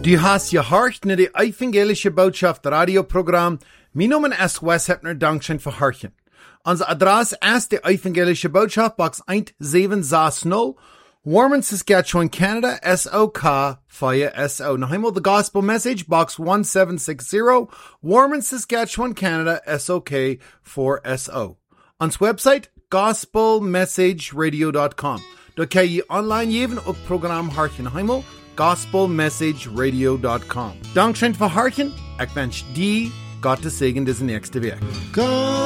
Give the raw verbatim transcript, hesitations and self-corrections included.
Die hast gehoord naar de evangelische boodschap radioprogram. Mijn naam is Wes Hepner, dankzij voor hartje. Onze adres is de evangelische boodschap, box one seven zes nul, Warman, Saskatchewan, Canada, S O K five S O. Nog eenmaal the gospel message, box one seven six zero, Warman, Saskatchewan, Canada, S O K four S O. Ons website, gospel message radio dot com. Daar kan je online even op program hartje. Nog eenmaal, gospel message radio dot com. Dankzij voor hartje. Ik wens die God te zegen deze nächste week.